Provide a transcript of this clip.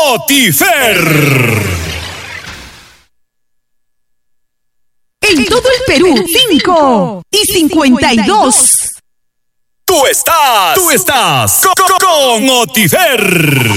Notifer. En todo el Perú, 5:52. Tú estás con Notifer.